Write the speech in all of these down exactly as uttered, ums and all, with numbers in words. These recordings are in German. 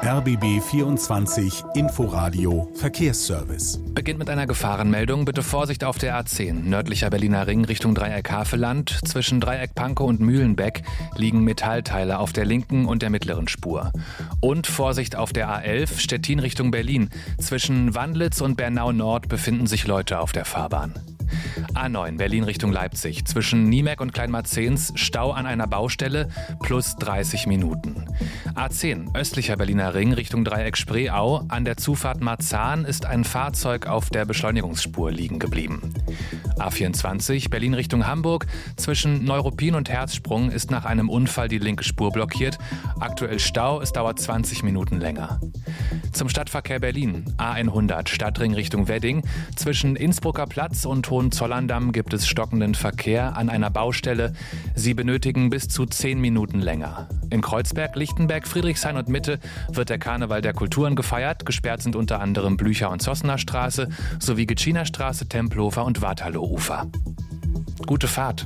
R B B vierundzwanzig Inforadio Verkehrsservice. Beginnt mit einer Gefahrenmeldung. Bitte Vorsicht auf der A zehn. Nördlicher Berliner Ring Richtung Dreieck Havelland. Zwischen Dreieck Pankow und Mühlenbeck liegen Metallteile auf der linken und der mittleren Spur. Und Vorsicht auf der A elf Stettin Richtung Berlin. Zwischen Wandlitz und Bernau Nord befinden sich Leute auf der Fahrbahn. A neun Berlin Richtung Leipzig. Zwischen Niemek und Kleinmarzens Stau an einer Baustelle plus dreißig Minuten. A zehn östlicher Berliner Ring Richtung Dreieck Spreeau. An der Zufahrt Marzahn ist ein Fahrzeug auf der Beschleunigungsspur liegen geblieben. A vierundzwanzig Berlin Richtung Hamburg. Zwischen Neuruppin und Herzsprung ist nach einem Unfall die linke Spur blockiert. Aktuell Stau, es dauert zwanzig Minuten länger. Zum Stadtverkehr Berlin. A hundert Stadtring Richtung Wedding. Zwischen Innsbrucker Platz und Hohenzollern-Damm gibt es stockenden Verkehr an einer Baustelle. Sie benötigen bis zu zehn Minuten länger. In Kreuzberg, Lichtenberg, Friedrichshain und Mitte wird der Karneval der Kulturen gefeiert. Gesperrt sind unter anderem Blücher- und Zossener Straße sowie Gitschiner Straße, Tempelhofer und Waterloo-Ufer. Gute Fahrt.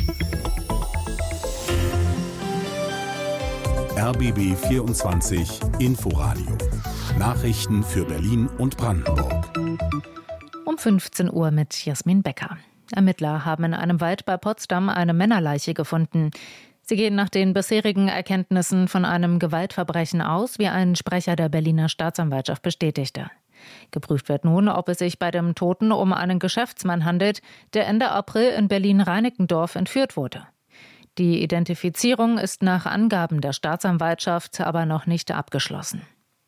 R B B vierundzwanzig Inforadio. Nachrichten für Berlin und Brandenburg. Um fünfzehn Uhr mit Jasmin Becker. Ermittler haben in einem Wald bei Potsdam eine Männerleiche gefunden. Sie gehen nach den bisherigen Erkenntnissen von einem Gewaltverbrechen aus, wie ein Sprecher der Berliner Staatsanwaltschaft bestätigte. Geprüft wird nun, ob es sich bei dem Toten um einen Geschäftsmann handelt, der Ende April in Berlin-Reinickendorf entführt wurde. Die Identifizierung ist nach Angaben der Staatsanwaltschaft aber noch nicht abgeschlossen.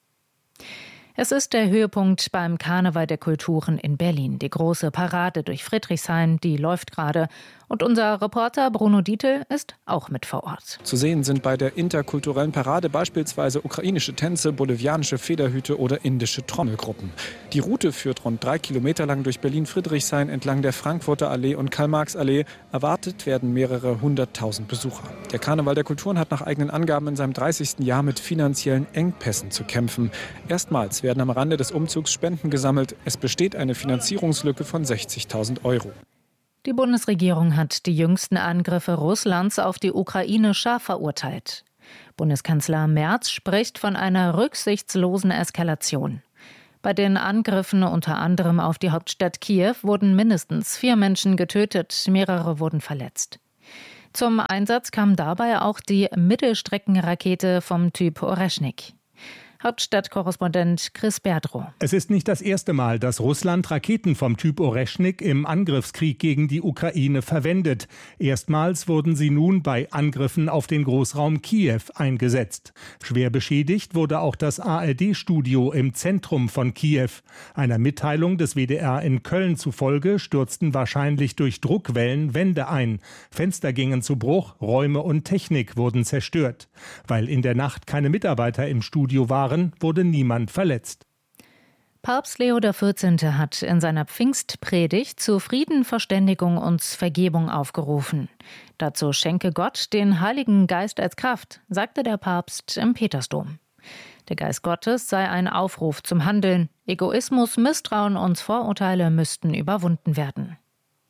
Es ist der Höhepunkt beim Karneval der Kulturen in Berlin. Die große Parade durch Friedrichshain, die läuft gerade. Und unser Reporter Bruno Dietl ist auch mit vor Ort. Zu sehen sind bei der interkulturellen Parade beispielsweise ukrainische Tänze, bolivianische Federhüte oder indische Trommelgruppen. Die Route führt rund drei Kilometer lang durch Berlin-Friedrichshain entlang der Frankfurter Allee und Karl-Marx-Allee. Erwartet werden mehrere hunderttausend Besucher. Der Karneval der Kulturen hat nach eigenen Angaben in seinem dreißigsten Jahr mit finanziellen Engpässen zu kämpfen. Erstmals werden am Rande des Umzugs Spenden gesammelt. Es besteht eine Finanzierungslücke von sechzigtausend Euro. Die Bundesregierung hat die jüngsten Angriffe Russlands auf die Ukraine scharf verurteilt. Bundeskanzler Merz spricht von einer rücksichtslosen Eskalation. Bei den Angriffen unter anderem auf die Hauptstadt Kiew wurden mindestens vier Menschen getötet, mehrere wurden verletzt. Zum Einsatz kam dabei auch die Mittelstreckenrakete vom Typ Oreschnik. Hauptstadtkorrespondent Chris Berdrow. Es ist nicht das erste Mal, dass Russland Raketen vom Typ Oreschnik im Angriffskrieg gegen die Ukraine verwendet. Erstmals wurden sie nun bei Angriffen auf den Großraum Kiew eingesetzt. Schwer beschädigt wurde auch das A R D-Studio im Zentrum von Kiew. Einer Mitteilung des W D R in Köln zufolge stürzten wahrscheinlich durch Druckwellen Wände ein. Fenster gingen zu Bruch, Räume und Technik wurden zerstört. Weil in der Nacht keine Mitarbeiter im Studio waren, wurde niemand verletzt. Papst Leo der vierzehnte hat in seiner Pfingstpredigt zu Frieden, Verständigung und Vergebung aufgerufen. Dazu schenke Gott den Heiligen Geist als Kraft, sagte der Papst im Petersdom. Der Geist Gottes sei ein Aufruf zum Handeln. Egoismus, Misstrauen und Vorurteile müssten überwunden werden.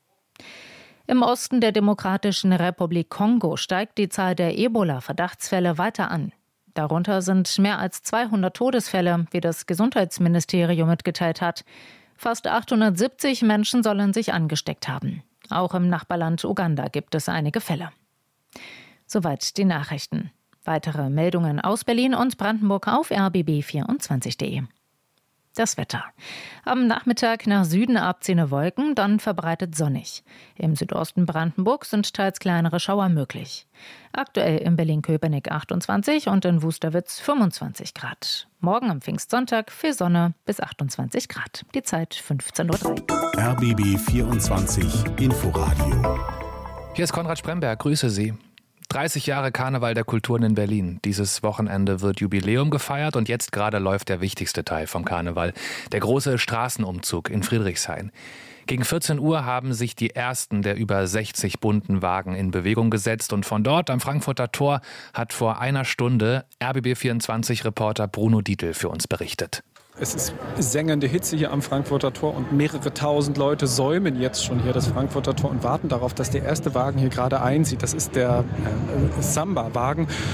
Im Osten der Demokratischen Republik Kongo steigt die Zahl der Ebola-Verdachtsfälle weiter an. Darunter sind mehr als zweihundert Todesfälle, wie das Gesundheitsministerium mitgeteilt hat. Fast achthundertsiebzig Menschen sollen sich angesteckt haben. Auch im Nachbarland Uganda gibt es einige Fälle. Soweit die Nachrichten. Weitere Meldungen aus Berlin und Brandenburg auf r b b vierundzwanzig punkt de. Das Wetter. Am Nachmittag nach Süden abziehende Wolken, dann verbreitet sonnig. Im Südosten Brandenburg sind teils kleinere Schauer möglich. Aktuell in Berlin-Köpenick achtundzwanzig und in Wusterwitz fünfundzwanzig Grad. Morgen am Pfingstsonntag viel Sonne bis achtundzwanzig Grad. Die Zeit fünfzehn Uhr drei. R B B vierundzwanzig Inforadio. Hier ist Konrad Spremberg, grüße Sie. dreißig Jahre Karneval der Kulturen in Berlin. Dieses Wochenende wird Jubiläum gefeiert und jetzt gerade läuft der wichtigste Teil vom Karneval, der große Straßenumzug in Friedrichshain. Gegen vierzehn Uhr haben sich die ersten der über sechzig bunten Wagen in Bewegung gesetzt und von dort am Frankfurter Tor hat vor einer Stunde R B B vierundzwanzig-Reporter Bruno Dietl für uns berichtet. Es ist sengende Hitze hier am Frankfurter Tor und mehrere tausend Leute säumen jetzt schon hier das Frankfurter Tor und warten darauf, dass der erste Wagen hier gerade einzieht. Das ist der äh, Samba-Wagen.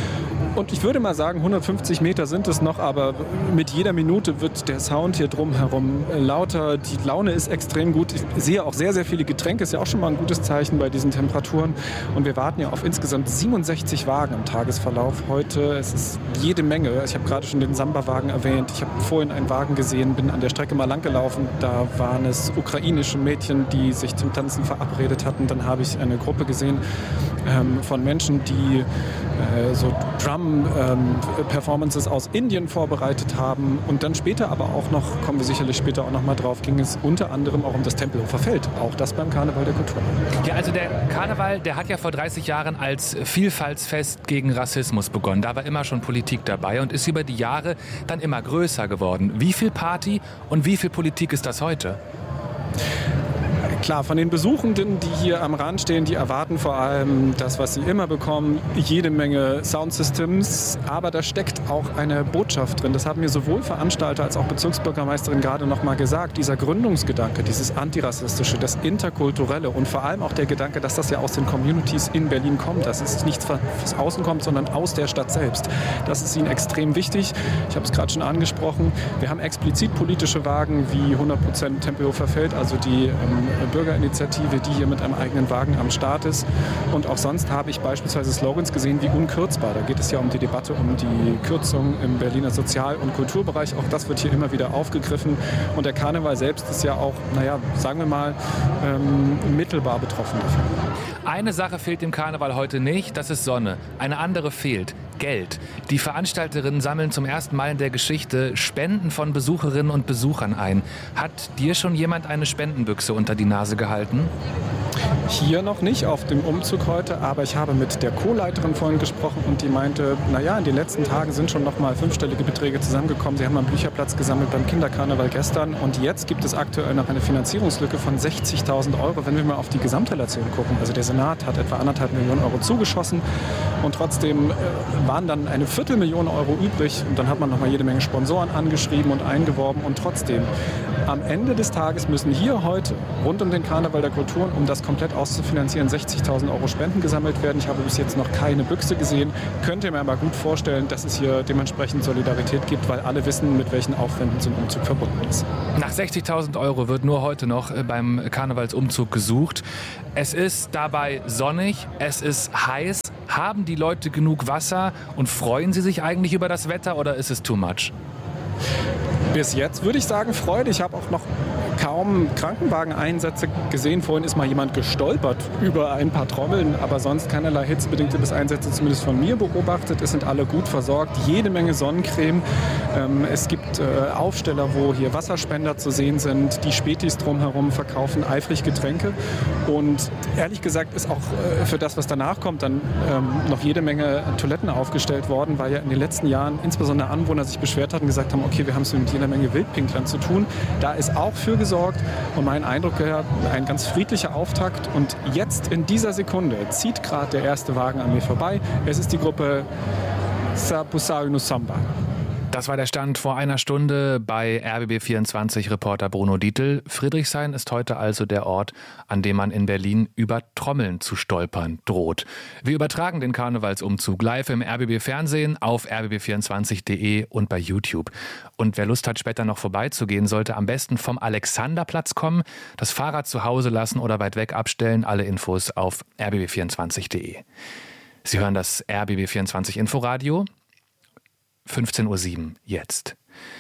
Und ich würde mal sagen, hundertfünfzig Meter sind es noch, aber mit jeder Minute wird der Sound hier drumherum lauter. Die Laune ist extrem gut. Ich sehe auch sehr, sehr viele Getränke. Ist ja auch schon mal ein gutes Zeichen bei diesen Temperaturen. Und wir warten ja auf insgesamt siebenundsechzig Wagen im Tagesverlauf heute. Es ist jede Menge. Ich habe gerade schon den Samba-Wagen erwähnt. Ich habe vorhin einen Wagen gesehen, bin an der Strecke mal lang gelaufen. Da waren es ukrainische Mädchen, die sich zum Tanzen verabredet hatten. Dann habe ich eine Gruppe gesehen ähm, von Menschen, die äh, so Drum-Performances ähm, aus Indien vorbereitet haben. Und dann später aber auch noch, kommen wir sicherlich später auch noch mal drauf, ging es unter anderem auch um das Tempelhofer Feld. Auch das beim Karneval der Kultur. Ja, also der Karneval, der hat ja vor dreißig Jahren als Vielfaltsfest gegen Rassismus begonnen. Da war immer schon Politik dabei und ist über die Jahre dann immer größer geworden. Wie viel Party und wie viel Politik ist das heute? Klar, von den Besuchenden, die hier am Rand stehen, die erwarten vor allem das, was sie immer bekommen, jede Menge Soundsystems. Aber da steckt auch eine Botschaft drin. Das haben mir sowohl Veranstalter als auch Bezirksbürgermeisterin gerade noch mal gesagt. Dieser Gründungsgedanke, dieses Antirassistische, das Interkulturelle und vor allem auch der Gedanke, dass das ja aus den Communities in Berlin kommt, dass es nicht von außen kommt, sondern aus der Stadt selbst. Das ist ihnen extrem wichtig. Ich habe es gerade schon angesprochen. Wir haben explizit politische Wagen wie hundert Prozent Tempelhofer Feld, also die ähm, Bürgerinitiative, die hier mit einem eigenen Wagen am Start ist. Und auch sonst habe ich beispielsweise Slogans gesehen wie unkürzbar. Da geht es ja um die Debatte um die Kürzung im Berliner Sozial- und Kulturbereich. Auch das wird hier immer wieder aufgegriffen. Und der Karneval selbst ist ja auch, naja, sagen wir mal, ähm, mittelbar betroffen davon. Eine Sache fehlt dem Karneval heute nicht, das ist Sonne. Eine andere fehlt. Geld. Die Veranstalterinnen sammeln zum ersten Mal in der Geschichte Spenden von Besucherinnen und Besuchern ein. Hat dir schon jemand eine Spendenbüchse unter die Nase gehalten? Hier noch nicht auf dem Umzug heute, aber ich habe mit der Co-Leiterin vorhin gesprochen und die meinte, naja, in den letzten Tagen sind schon noch mal fünfstellige Beträge zusammengekommen. Sie haben einen Bücherplatz gesammelt beim Kinderkarneval gestern und jetzt gibt es aktuell noch eine Finanzierungslücke von sechzigtausend Euro, wenn wir mal auf die Gesamtrelation gucken. Also der Senat hat etwa anderthalb Millionen Euro zugeschossen und trotzdem äh, waren dann eine Viertelmillion Euro übrig und dann hat man noch mal jede Menge Sponsoren angeschrieben und eingeworben und trotzdem, am Ende des Tages müssen hier heute rund um den Karneval der Kulturen, um das komplett auszufinanzieren, sechzigtausend Euro Spenden gesammelt werden. Ich habe bis jetzt noch keine Büchse gesehen, könnte mir aber gut vorstellen, dass es hier dementsprechend Solidarität gibt, weil alle wissen, mit welchen Aufwänden so ein Umzug verbunden ist. Nach sechzigtausend Euro wird nur heute noch beim Karnevalsumzug gesucht. Es ist dabei sonnig, es ist heiß. Haben die Leute genug Wasser und freuen sie sich eigentlich über das Wetter oder ist es too much? Bis jetzt würde ich sagen Freude. Ich habe auch noch kaum Krankenwageneinsätze gesehen. Vorhin ist mal jemand gestolpert über ein paar Trommeln, aber sonst keinerlei hitzebedingte Einsätze, zumindest von mir beobachtet. Es sind alle gut versorgt, jede Menge Sonnencreme. Ähm, es gibt äh, Aufsteller, wo hier Wasserspender zu sehen sind. Die Spätis drumherum verkaufen eifrig Getränke. Und ehrlich gesagt ist auch äh, für das, was danach kommt, dann ähm, noch jede Menge Toiletten aufgestellt worden, weil ja in den letzten Jahren insbesondere Anwohner sich beschwert hatten und gesagt haben, okay, wir haben es mit jeder Menge Wildpinklern zu tun. Da ist auch für gesorgt. Und mein Eindruck wäre, ein ganz friedlicher Auftakt. Und jetzt in dieser Sekunde zieht gerade der erste Wagen an mir vorbei. Es ist die Gruppe Sapusau no Samba. Das war der Stand vor einer Stunde bei R B B vierundzwanzig-Reporter Bruno Dietl. Friedrichshain ist heute also der Ort, an dem man in Berlin über Trommeln zu stolpern droht. Wir übertragen den Karnevalsumzug live im R B B-Fernsehen, auf r b b vierundzwanzig punkt de und bei YouTube. Und wer Lust hat, später noch vorbeizugehen, sollte am besten vom Alexanderplatz kommen, das Fahrrad zu Hause lassen oder weit weg abstellen. Alle Infos auf r b b vierundzwanzig punkt de. Sie hören das R B B vierundzwanzig Inforadio. fünfzehn Uhr sieben jetzt.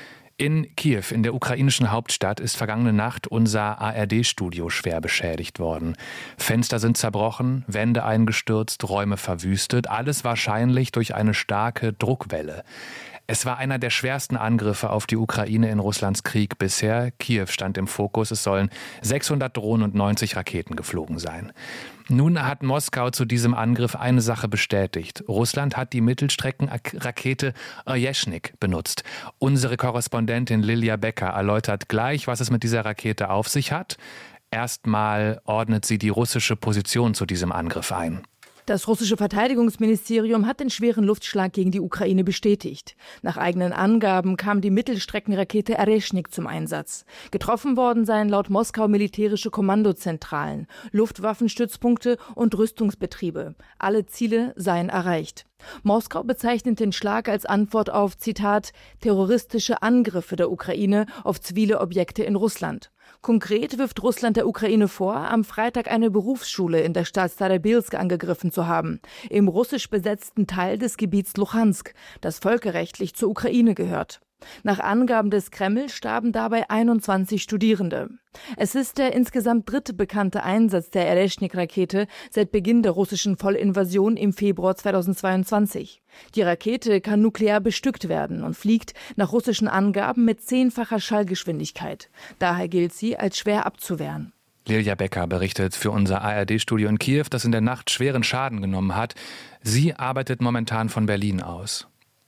In Kiew, in der ukrainischen Hauptstadt, ist vergangene Nacht unser A R D-Studio schwer beschädigt worden. Fenster sind zerbrochen, Wände eingestürzt, Räume verwüstet, alles wahrscheinlich durch eine starke Druckwelle. Es war einer der schwersten Angriffe auf die Ukraine in Russlands Krieg bisher. Kiew stand im Fokus, es sollen sechshundert Drohnen und neunzig Raketen geflogen sein. Nun hat Moskau zu diesem Angriff eine Sache bestätigt. Russland hat die Mittelstreckenrakete Oryeshnik benutzt. Unsere Korrespondentin Lilia Becker erläutert gleich, was es mit dieser Rakete auf sich hat. Erstmal ordnet sie die russische Position zu diesem Angriff ein. Das russische Verteidigungsministerium hat den schweren Luftschlag gegen die Ukraine bestätigt. Nach eigenen Angaben kam die Mittelstreckenrakete Oryeshnik zum Einsatz. Getroffen worden seien laut Moskau militärische Kommandozentralen, Luftwaffenstützpunkte und Rüstungsbetriebe. Alle Ziele seien erreicht. Moskau bezeichnet den Schlag als Antwort auf, Zitat, terroristische Angriffe der Ukraine auf zivile Objekte in Russland. Konkret wirft Russland der Ukraine vor, am Freitag eine Berufsschule in der Stadt Starobilsk angegriffen zu haben, im russisch besetzten Teil des Gebiets Luhansk, das völkerrechtlich zur Ukraine gehört. Nach Angaben des Kreml starben dabei einundzwanzig Studierende. Es ist der insgesamt dritte bekannte Einsatz der Ereshnik-Rakete seit Beginn der russischen Vollinvasion im Februar zweitausendzweiundzwanzig. Die Rakete kann nuklear bestückt werden und fliegt nach russischen Angaben mit zehnfacher Schallgeschwindigkeit. Daher gilt sie als schwer abzuwehren. Lilja Becker berichtet für unser A R D-Studio in Kiew, das in der Nacht schweren Schaden genommen hat. Sie arbeitet momentan von Berlin aus.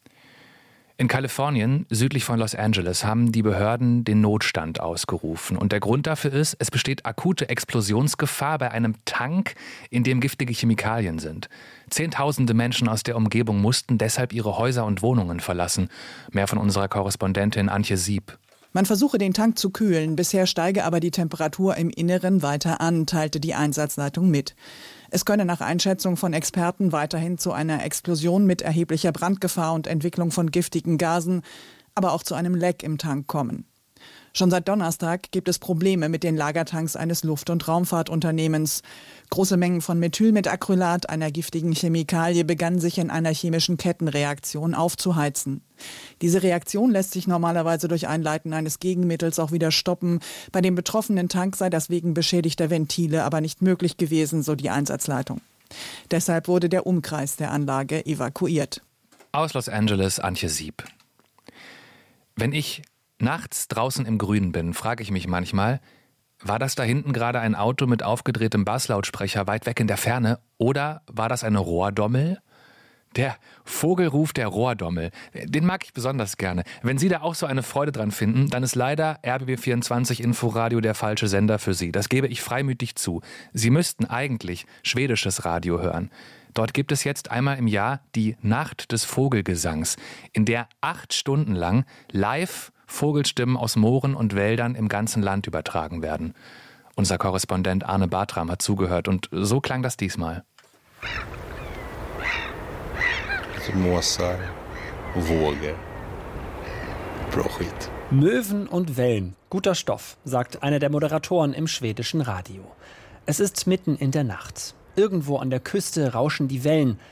In Kalifornien, südlich von Los Angeles, haben die Behörden den Notstand ausgerufen. Und der Grund dafür ist, es besteht akute Explosionsgefahr bei einem Tank, in dem giftige Chemikalien sind. Zehntausende Menschen aus der Umgebung mussten deshalb ihre Häuser und Wohnungen verlassen. Mehr von unserer Korrespondentin Antje Sieb. Man versuche, den Tank zu kühlen. Bisher steige aber die Temperatur im Inneren weiter an, teilte die Einsatzleitung mit. Es könne nach Einschätzung von Experten weiterhin zu einer Explosion mit erheblicher Brandgefahr und Entwicklung von giftigen Gasen, aber auch zu einem Leck im Tank kommen. Schon seit Donnerstag gibt es Probleme mit den Lagertanks eines Luft- und Raumfahrtunternehmens. Große Mengen von Methylmetacrylat, einer giftigen Chemikalie, begannen sich in einer chemischen Kettenreaktion aufzuheizen. Diese Reaktion lässt sich normalerweise durch Einleiten eines Gegenmittels auch wieder stoppen. Bei dem betroffenen Tank sei das wegen beschädigter Ventile aber nicht möglich gewesen, so die Einsatzleitung. Deshalb wurde der Umkreis der Anlage evakuiert. Aus Los Angeles, Antje Sieb. Wenn ich nachts draußen im Grünen bin, frage ich mich manchmal, war das da hinten gerade ein Auto mit aufgedrehtem Basslautsprecher weit weg in der Ferne oder war das eine Rohrdommel? Der Vogelruf der Rohrdommel, den mag ich besonders gerne. Wenn Sie da auch so eine Freude dran finden, dann ist leider R B B vierundzwanzig Inforadio der falsche Sender für Sie. Das gebe ich freimütig zu. Sie müssten eigentlich schwedisches Radio hören. Dort gibt es jetzt einmal im Jahr die Nacht des Vogelgesangs, in der acht Stunden lang live Vogelstimmen aus Mooren und Wäldern im ganzen Land übertragen werden. Unser Korrespondent Arne Bartram hat zugehört und so klang das diesmal. Måsar, Vågel, bra skit. Möwen und Wellen, guter Stoff, sagt einer der Moderatoren im schwedischen Radio. Es ist mitten in der Nacht. Irgendwo an der Küste rauschen die Wellen,